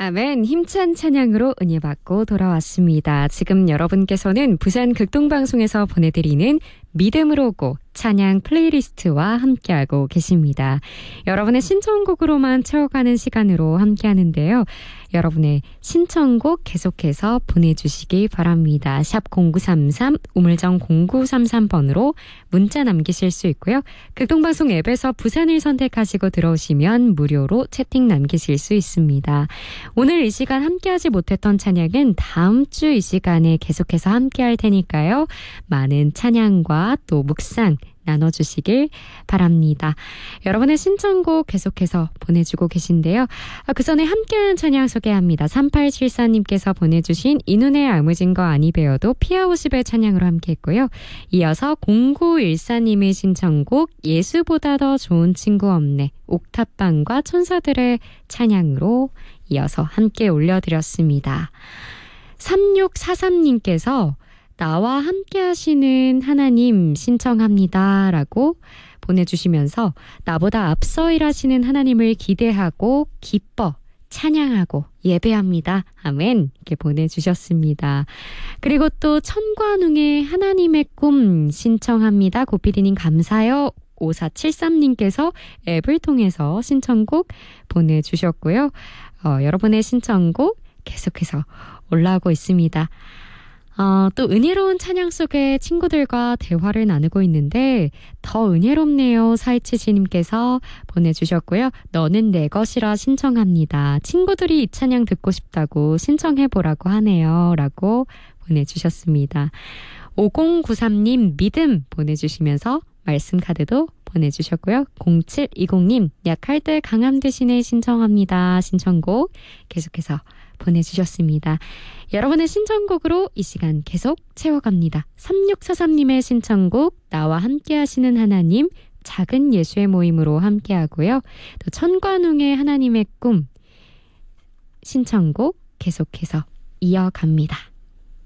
아멘. 힘찬 찬양으로 은혜 받고 돌아왔습니다. 지금 여러분께서는 부산 극동방송에서 보내드리는 믿음으로 오고 찬양 플레이리스트와 함께하고 계십니다. 여러분의 신청곡으로만 채워가는 시간으로 함께하는데요. 여러분의 신청곡 계속해서 보내주시기 바랍니다. 샵 0933 우물정 0933번으로 문자 남기실 수 있고요. 극동방송 앱에서 부산을 선택하시고 들어오시면 무료로 채팅 남기실 수 있습니다. 오늘 이 시간 함께하지 못했던 찬양은 다음 주 이 시간에 계속해서 함께할 테니까요. 많은 찬양과 또 묵상 나눠주시길 바랍니다. 여러분의 신청곡 계속해서 보내주고 계신데요. 그 전에 함께한 찬양 소개합니다. 3874님께서 보내주신 이눈에 아무진 거 아니 배워도 피아오십의 찬양으로 함께했고요. 이어서 0914님의 신청곡 예수보다 더 좋은 친구 없네 옥탑방과 천사들의 찬양으로 이어서 함께 올려드렸습니다. 3643님께서 나와 함께 하시는 하나님 신청합니다 라고 보내주시면서 나보다 앞서 일하시는 하나님을 기대하고 기뻐 찬양하고 예배합니다. 아멘 이렇게 보내주셨습니다. 그리고 또 천관웅의 하나님의 꿈 신청합니다. 고피디님 감사요. 5473님께서 앱을 통해서 신청곡 보내주셨고요. 여러분의 신청곡 계속해서 올라오고 있습니다. 또 은혜로운 찬양 속에 친구들과 대화를 나누고 있는데 더 은혜롭네요. 4277님께서 보내주셨고요. 너는 내 것이라 신청합니다. 친구들이 이 찬양 듣고 싶다고 신청해보라고 하네요. 라고 보내주셨습니다. 5093님 믿음 보내주시면서 말씀 카드도 보내주셨고요. 0720님 약할 때 강함 대신에 신청합니다. 신청곡 계속해서 보내주셨습니다. 여러분의 신청곡으로 이 시간 계속 채워갑니다. 3643님의 신청곡 나와 함께 하시는 하나님 작은 예수의 모임으로 함께하고요. 또 천관웅의 하나님의 꿈 신청곡 계속해서 이어갑니다.